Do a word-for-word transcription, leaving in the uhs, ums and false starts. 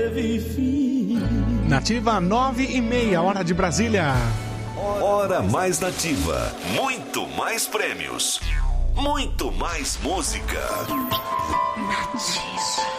teve fim. Nativa nove e meia, hora de Brasília. Hora mais nativa. Muito mais prêmios. Muito mais música. Nativa.